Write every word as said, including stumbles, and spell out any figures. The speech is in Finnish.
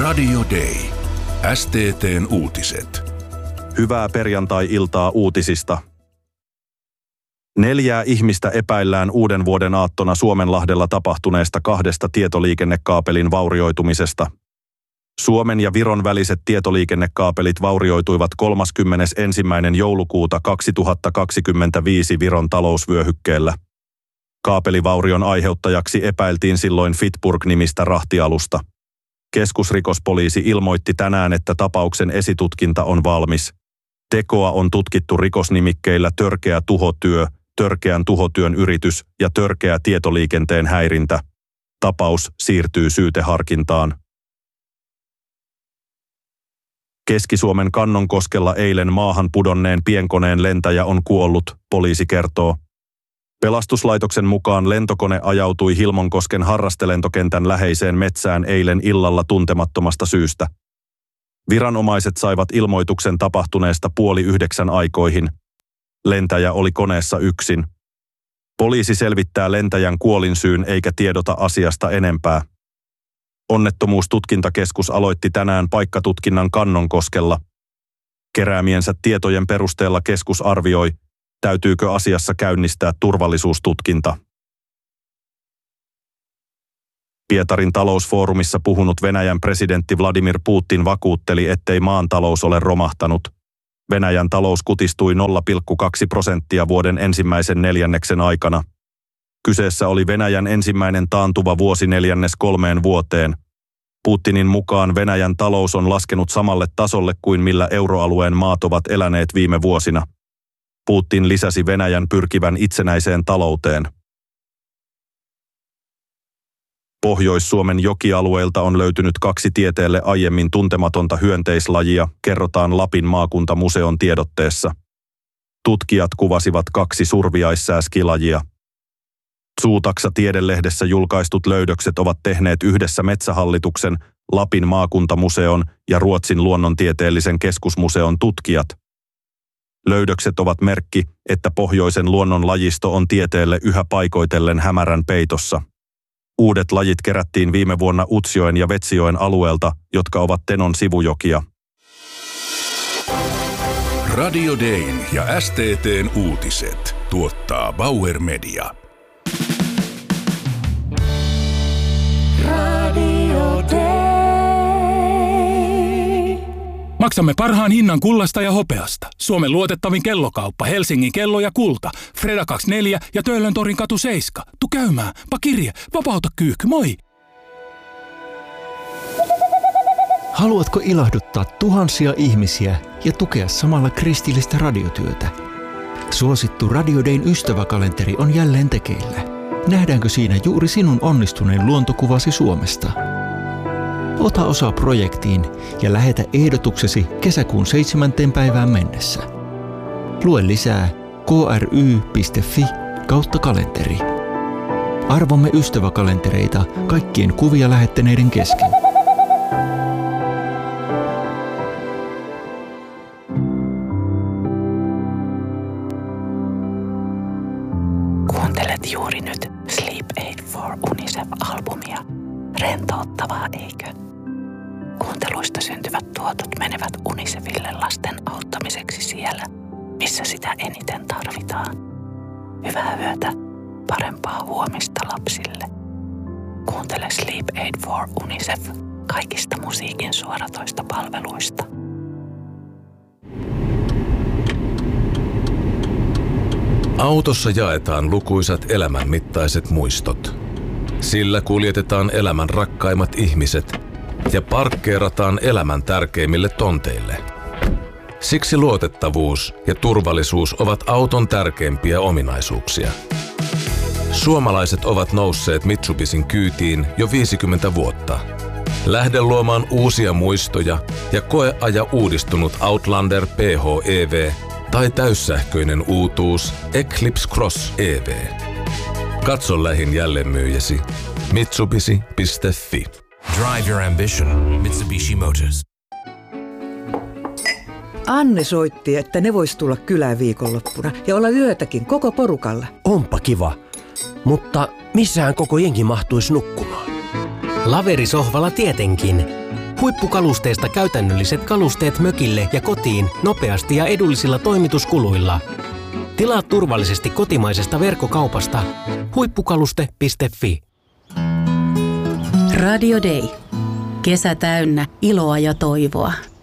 Radio Day. S T T:n uutiset. Hyvää perjantai-iltaa uutisista. Neljää ihmistä epäillään uuden vuoden aattona Suomenlahdella tapahtuneesta kahdesta tietoliikennekaapelin vaurioitumisesta. Suomen ja Viron väliset tietoliikennekaapelit vaurioituivat kolmaskymmenesensimmäinen joulukuuta kaksituhattakaksikymmentäviisi Viron talousvyöhykkeellä. Kaapelivaurion aiheuttajaksi epäiltiin silloin Fitburg-nimistä rahtialusta. Keskusrikospoliisi ilmoitti tänään, että tapauksen esitutkinta on valmis. Tekoa on tutkittu rikosnimikkeillä törkeä tuhotyö, törkeän tuhotyön yritys ja törkeä tietoliikenteen häirintä. Tapaus siirtyy syyteharkintaan. Keski-Suomen Kannonkoskella eilen maahan pudonneen pienkoneen lentäjä on kuollut, poliisi kertoo. Pelastuslaitoksen mukaan lentokone ajautui Hilmonkosken harrastelentokentän läheiseen metsään eilen illalla tuntemattomasta syystä. Viranomaiset saivat ilmoituksen tapahtuneesta puoli yhdeksän aikoihin. Lentäjä oli koneessa yksin. Poliisi selvittää lentäjän kuolinsyyn eikä tiedota asiasta enempää. Onnettomuustutkintakeskus aloitti tänään paikkatutkinnan Kannonkoskella. Keräämiensä tietojen perusteella keskus arvioi, täytyykö asiassa käynnistää turvallisuustutkinta. Pietarin talousfoorumissa puhunut Venäjän presidentti Vladimir Putin vakuutteli, ettei maan talous ole romahtanut. Venäjän talous kutistui nolla pilkku kaksi prosenttia vuoden ensimmäisen neljänneksen aikana. Kyseessä oli Venäjän ensimmäinen taantuva vuosineljännes kolmeen vuoteen. Putinin mukaan Venäjän talous on laskenut samalle tasolle kuin millä euroalueen maat ovat eläneet viime vuosina. Putin lisäsi Venäjän pyrkivän itsenäiseen talouteen. Pohjois-Suomen jokialueilta on löytynyt kaksi tieteelle aiemmin tuntematonta hyönteislajia, kerrotaan Lapin maakuntamuseon tiedotteessa. Tutkijat kuvasivat kaksi surviaissääskilajia. Zootaxa tiedelehdessä julkaistut löydökset ovat tehneet yhdessä Metsähallituksen, Lapin maakuntamuseon ja Ruotsin luonnontieteellisen keskusmuseon tutkijat. Löydökset ovat merkki, että pohjoisen luonnon lajisto on tieteelle yhä paikoitellen hämärän peitossa. Uudet lajit kerättiin viime vuonna Utsjoen ja Vetsijoen alueelta, jotka ovat Tenon sivujokia. Radio Dayn ja S T T:n uutiset tuottaa Bauer Media. Radio Day. Maksamme parhaan hinnan kullasta ja hopeasta. Suomen luotettavin kellokauppa Helsingin kello ja kulta. Freda kaksikymmentäneljä ja Töölöntorin katu seitsemän. Tu käymään. Pakirje. Vapauta kyykky. Moi! Haluatko ilahduttaa tuhansia ihmisiä ja tukea samalla kristillistä radiotyötä? Suosittu Radio Dayn ystäväkalenteri on jälleen tekeillä. Nähdäänkö siinä juuri sinun onnistuneen luontokuvasi Suomesta? Ota osaa projektiin ja lähetä ehdotuksesi kesäkuun seitsemänteen päivään mennessä. Lue lisää kry piste fi kautta kalenteri. Arvomme ystäväkalentereita kaikkien kuvia lähettäneiden kesken. Kuuntelet juuri nyt Sleep Aid for UNICEF-albumia. Rentouttavaa, eikö? Kuunteluista syntyvät tuotot menevät UNICEFille lasten auttamiseksi siellä, missä sitä eniten tarvitaan. Hyvää yötä, parempaa huomista lapsille. Kuuntele Sleep Aid for UNICEF kaikista musiikin suoratoista palveluista. Autossa jaetaan lukuisat elämänmittaiset muistot. Sillä kuljetetaan elämän rakkaimmat ihmiset ja parkkeerataan elämän tärkeimmille tonteille. Siksi luotettavuus ja turvallisuus ovat auton tärkeimpiä ominaisuuksia. Suomalaiset ovat nousseet Mitsubishin kyytiin jo viisikymmentä vuotta. Lähde luomaan uusia muistoja ja koeaja uudistunut Outlander P H E V tai täyssähköinen uutuus Eclipse Cross E V. Katso lähin jälleenmyyjäsi mitsubishi piste fi. Drive your ambition. Mitsubishi Motors. Anne soitti, että ne vois tulla kylään viikonloppuna ja olla yötäkin koko porukalla. Onpa kiva, mutta missähän koko jengi mahtuisi nukkumaan? Laverisohvalla tietenkin. Huippukalusteesta käytännölliset kalusteet mökille ja kotiin nopeasti ja edullisilla toimituskuluilla. Tilaa turvallisesti kotimaisesta verkkokaupasta huippukaluste piste fi. Radio Day. Kesä täynnä iloa ja toivoa.